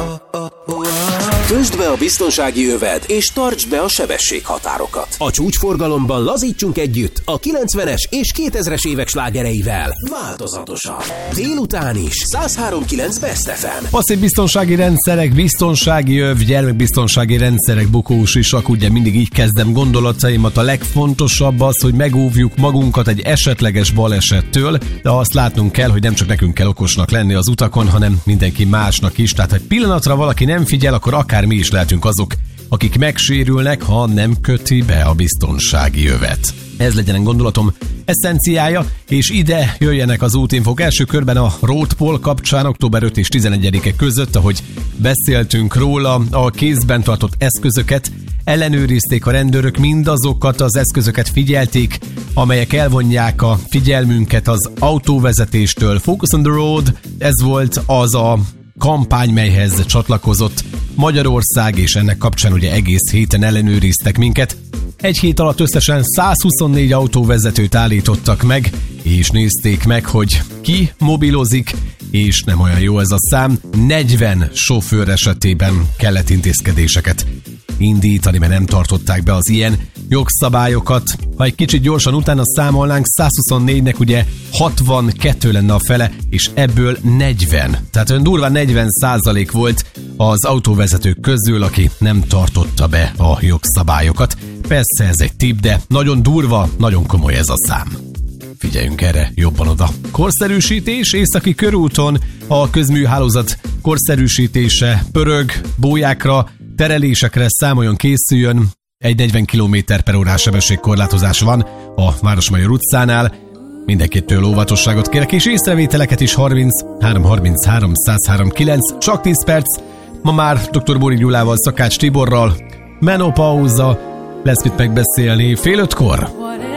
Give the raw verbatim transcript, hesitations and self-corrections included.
Kösd be a biztonsági öved, és tartsd be a sebességhatárokat. A csúcsforgalomban lazítsunk együtt a kilencvenes és kétezres évek slágereivel. Változatosan. Délután is. száz három kilenc Best ef em. Passzív biztonsági rendszerek, biztonsági öv, gyermekbiztonsági rendszerek, bukós isak, ugye mindig így kezdem gondolataimat. A legfontosabb az, hogy megóvjuk magunkat egy esetleges balesettől, de azt látnunk kell, hogy nem csak nekünk kell okosnak lenni az utakon, hanem mindenki másnak is. Tehát, ha egy pillanatra valaki nem figyel, akkor akár mi is lehetünk azok, akik megsérülnek, ha nem köti be a biztonsági övet. Ez legyen gondolatom eszenciája, és ide jöjjenek az útinfók. Első körben a Roadpol kapcsán október ötödike és tizenegyedike között, ahogy beszéltünk róla, a kézben tartott eszközöket ellenőrizték a rendőrök, mindazokat az eszközöket figyelték, amelyek elvonják a figyelmünket az autóvezetéstől. Focus on the Road, ez volt az a kampány, melyhez csatlakozott Magyarország, és ennek kapcsán ugye egész héten ellenőriztek minket. Egy hét alatt összesen százhuszonnégy autóvezetőt állítottak meg, és nézték meg, hogy ki mobilozik, és nem olyan jó ez a szám. negyven sofőr esetében kellett intézkedéseket indítani, mert nem tartották be az ilyen jogszabályokat. Ha egy kicsit gyorsan utána számolnánk, százhuszonnégynek ugye hatvankettő lenne a fele, és ebből negyven. Tehát olyan durván negyven százalék volt az autóvezetők közül, aki nem tartotta be a jogszabályokat. Persze ez egy tipp, de nagyon durva, nagyon komoly ez a szám. Figyeljünk erre jobban oda. Korszerűsítés északi körúton, a közműhálózat korszerűsítése pörög, bójákra, terelésekre számoljon, készüljön. Egy negyven kilométer per órás sebességkorlátozás van a Városmajor utcánál. Mindenkitől óvatosságot kérek, és észrevételeket is harminchárom harminchárom száz három kilenc, csak tíz perc. Ma már dr. Bóri Gyulával, Szakács Tiborral menopauza, lesz mit megbeszélni fél ötkor.